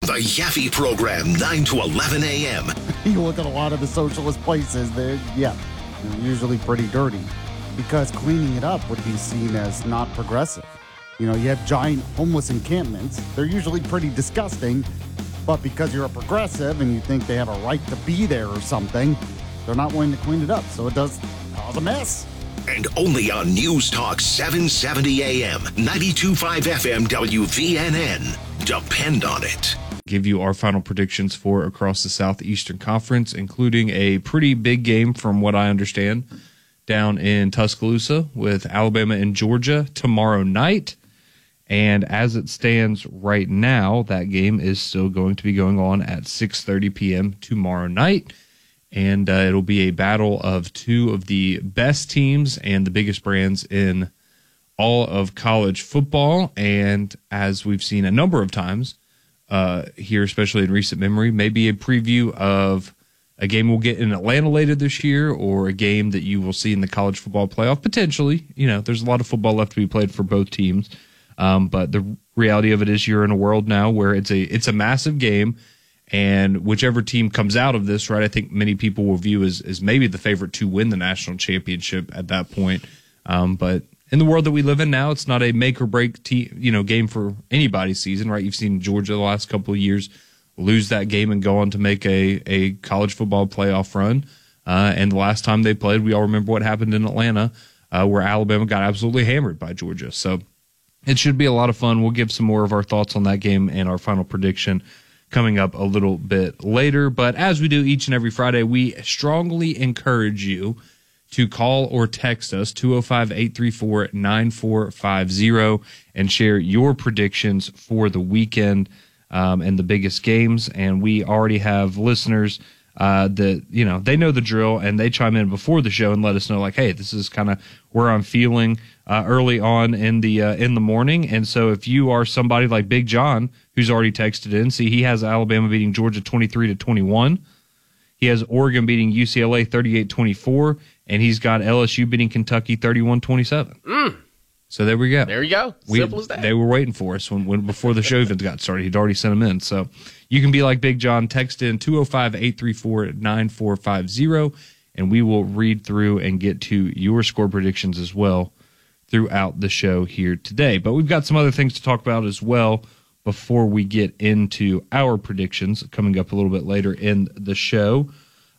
The Yaffe Program, 9 to 11 a.m. You look at a lot of the socialist places, they're usually pretty dirty because cleaning it up would be seen as not progressive. You know, you have giant homeless encampments. They're usually pretty disgusting, but because you're a progressive and you think they have a right to be there or something, they're not willing to clean it up. So it does cause a mess. And only on News Talk 770 AM, 92.5 FM WVNN. Depend on it. Give you our final predictions for across the Southeastern Conference, including a pretty big game from what I understand down in Tuscaloosa with Alabama and Georgia tomorrow night. And as it stands right now, that game is still going to be going on at 6:30 p.m. tomorrow night. And it'll be a battle of two of the best teams and the biggest brands in all of college football. And as we've seen a number of times here, especially in recent memory, maybe a preview of a game we'll get in Atlanta later this year or a game that you will see in the college football playoff, potentially. You know, there's a lot of football left to be played for both teams. But the reality of it is you're in a world now where it's a massive game. And whichever team comes out of this, right, I think many people will view as maybe the favorite to win the national championship at that point. But in the world that we live in now, it's not a make or break game for anybody's season, right? You've seen Georgia the last couple of years lose that game and go on to make a college football playoff run. And the last time they played, we all remember what happened in Atlanta, where Alabama got absolutely hammered by Georgia. So it should be a lot of fun. We'll give some more of our thoughts on that game and our final prediction coming up a little bit later. But as we do each and every Friday, we strongly encourage you to call or text us 205-834-9450 and share your predictions for the weekend and the biggest games. And we already have listeners that, you know, they know the drill and they chime in before the show and let us know, like, hey, this is kind of where I'm feeling early on in the morning. And so if you are somebody like Big John, who's already texted in, see, he has Alabama beating Georgia 23-21. He has Oregon beating UCLA 38-24, and he's got LSU beating Kentucky 31-27. So there we go. There you go. Simple as that. They were waiting for us when before the show even got started. He'd already sent them in. So you can be like Big John. Text in 205-834-9450, and we will read through and get to your score predictions as well throughout the show here today. But we've got some other things to talk about as well before we get into our predictions coming up a little bit later in the show.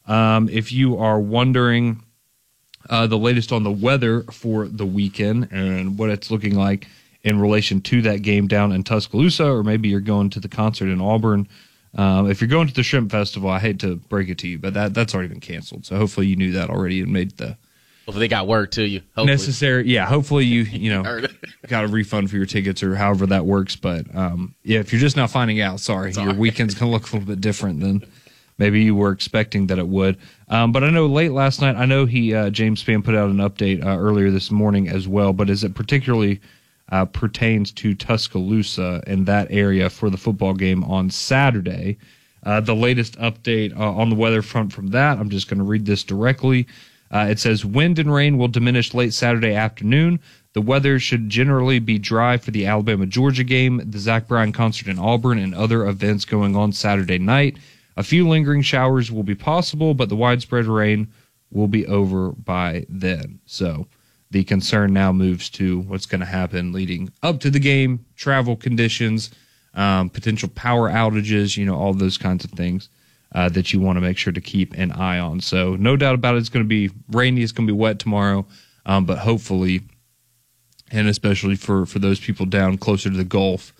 If you are wondering the latest on the weather for the weekend and what it's looking like in relation to that game down in Tuscaloosa, or maybe you're going to the concert in Auburn. If you're going to the Shrimp Festival, I hate to break it to you, but that's already been canceled. So hopefully you knew that already and made the hopefully they got word to you. Hopefully. Necessary. Yeah, hopefully you know got a refund for your tickets or however that works. But if you're just now finding out, sorry. Your weekend's going to look a little bit different than maybe you were expecting that it would. But I know late last night, I know James Spann put out an update earlier this morning as well, but as it particularly pertains to Tuscaloosa and that area for the football game on Saturday, the latest update on the weather front from that, I'm just going to read this directly. It says, wind and rain will diminish late Saturday afternoon. The weather should generally be dry for the Alabama-Georgia game, the Zach Bryan concert in Auburn, and other events going on Saturday night. A few lingering showers will be possible, but the widespread rain will be over by then. So the concern now moves to what's going to happen leading up to the game, travel conditions, potential power outages, all those kinds of things that you want to make sure to keep an eye on. So no doubt about it, it's going to be rainy, it's going to be wet tomorrow, but hopefully, and especially for those people down closer to the Gulf,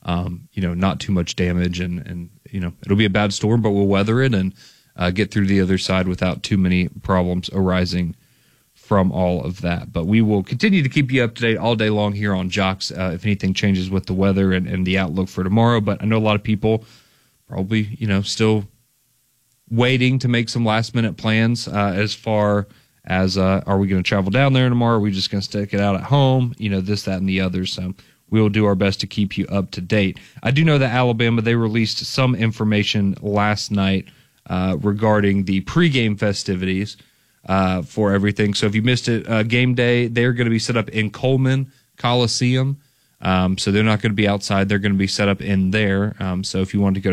not too much damage, and it'll be a bad storm, but we'll weather it and get through the other side without too many problems arising from all of that. But we will continue to keep you up to date all day long here on Jocks if anything changes with the weather and the outlook for tomorrow. But I know a lot of people probably, still waiting to make some last-minute plans as far as are we going to travel down there tomorrow? Are we just going to stick it out at home? This, that, and the other. So we will do our best to keep you up to date. I do know that Alabama, they released some information last night regarding the pregame festivities for everything. So if you missed it, game day, they're going to be set up in Coleman Coliseum. So they're not going to be outside. They're going to be set up in there. So if you want to go